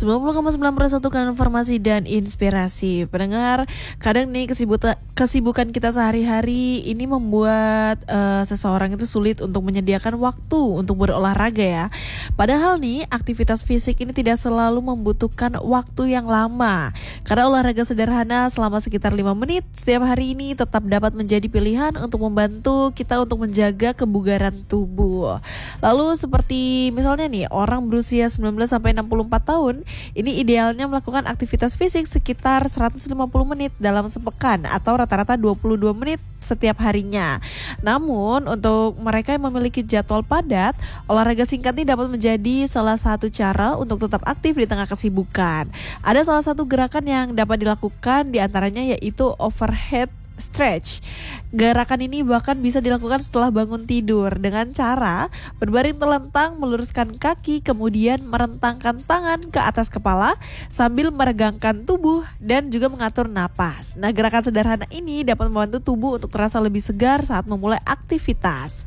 90,9 informasi dan inspirasi. Pendengar, kadang nih kesibukan kita sehari-hari ini membuat seseorang itu sulit untuk menyediakan waktu untuk berolahraga ya. Padahal nih aktivitas fisik ini tidak selalu membutuhkan waktu yang lama. Karena olahraga sederhana selama sekitar 5 menit setiap hari ini tetap dapat menjadi pilihan untuk membantu kita untuk menjaga kebugaran tubuh. Lalu seperti misalnya nih orang berusia 19 sampai 64 tahun, ini idealnya melakukan aktivitas fisik sekitar 150 menit dalam sepekan atau rata-rata 22 menit setiap harinya. Namun untuk mereka yang memiliki jadwal padat, olahraga singkat ini dapat menjadi salah satu cara untuk tetap aktif di tengah kesibukan. Ada salah satu gerakan yang dapat dilakukan diantaranya yaitu overhead stretch. Gerakan ini bahkan bisa dilakukan setelah bangun tidur dengan cara berbaring telentang, meluruskan kaki, kemudian merentangkan tangan ke atas kepala sambil meregangkan tubuh dan juga mengatur napas. Nah, gerakan sederhana ini dapat membantu tubuh untuk terasa lebih segar saat memulai aktivitas.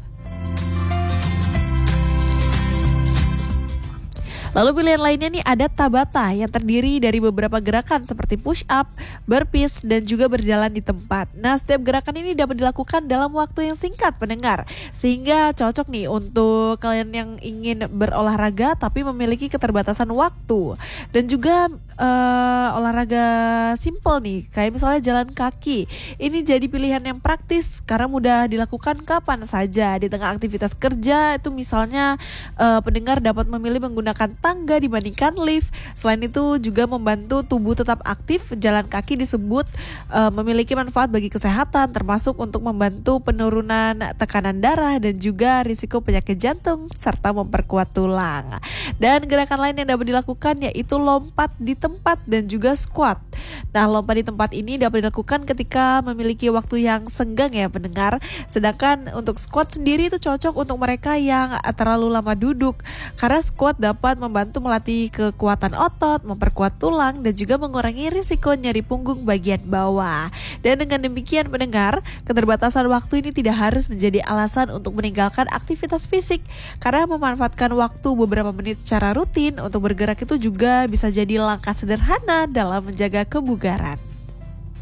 Lalu pilihan lainnya nih ada Tabata yang terdiri dari beberapa gerakan seperti push up, burpees, dan juga berjalan di tempat. Nah, setiap gerakan ini dapat dilakukan dalam waktu yang singkat pendengar, sehingga cocok nih untuk kalian yang ingin berolahraga tapi memiliki keterbatasan waktu. Dan juga olahraga simple nih, kayak misalnya jalan kaki. Ini jadi pilihan yang praktis karena mudah dilakukan kapan saja di tengah aktivitas kerja. Itu misalnya pendengar dapat memilih menggunakan tangga dibandingkan lift. Selain itu juga membantu tubuh tetap aktif. Jalan kaki disebut memiliki manfaat bagi kesehatan, termasuk untuk membantu penurunan tekanan darah dan juga risiko penyakit jantung serta memperkuat tulang. Dan gerakan lain yang dapat dilakukan yaitu lompat di tempat dan juga squat. Nah, lompat di tempat ini dapat dilakukan ketika memiliki waktu yang senggang ya pendengar. Sedangkan untuk squat sendiri itu cocok untuk mereka yang terlalu lama duduk, karena squat dapat membantu melatih kekuatan otot, memperkuat tulang, dan juga mengurangi risiko nyeri punggung bagian bawah. Dan dengan demikian pendengar, keterbatasan waktu ini tidak harus menjadi alasan untuk meninggalkan aktivitas fisik, karena memanfaatkan waktu beberapa menit secara rutin untuk bergerak itu juga bisa jadi langkah sederhana dalam menjaga kebugaran.